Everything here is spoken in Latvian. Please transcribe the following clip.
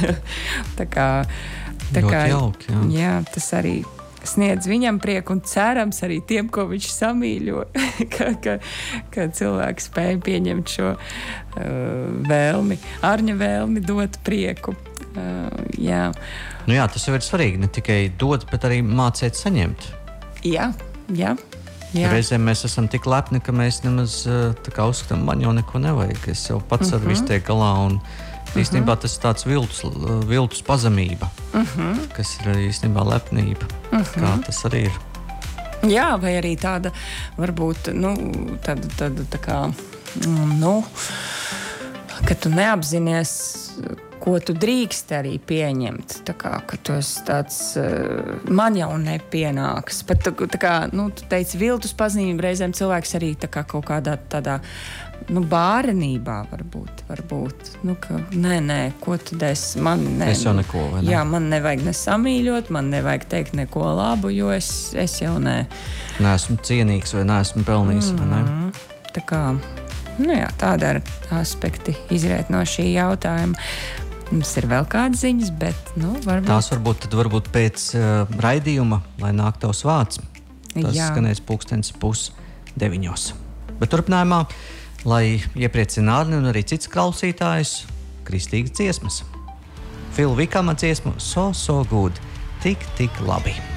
tā kā jauki, jā, tas arī sniedz viņam prieku un cerams arī tiem, ko viņš samīļo, ka cilvēks spēja pieņemt šo vēlmi, Arņa vēlmi dot prieku. Jā. Nu jā, tas jau ir svarīgi, ne tikai dot, bet arī mācīt saņemt. Jā. Reizēm mēs esam tik lepni, ka mēs nemaz tā kā uzskatām, man jau neko nevajag, es jau pats ar visu tiek galā un īstenībā tas ir tāds viltus pazemība, kas ir īstenībā lepnība, kā tas arī ir. Jā, vai arī tāda, varbūt, tāda tā kā, ka tu neapzinies, ko tu drīkst arī pieņemt. Tā kā, ka tu esi tāds, man jau nepienāks. Pat tā kā, tu teici, viltus pazīmība, reizēm cilvēks arī tā kā kaut kādā tādā, bārenībā varbūt. Ka nē, ko tad es jau neko, vai ne? Jā, man nevajag nesamīļot, man nevajag teikt neko labu, jo es jau neesmu cienīgs vai neesmu pelnījis, vai ne? Tā kā, tāda aspekti izriet no šī jautājuma. Mums ir vēl kādas ziņas, bet, varbūt... Tās varbūt pēc raidījuma, lai nāk tavs vārds. Tas skanēs 8:30. Bet turpinājumā, lai iepriecina Arni un arī cits klausītājs, kristīgas dziesmas. Phil Wickhama dziesmu So Good, tik labi.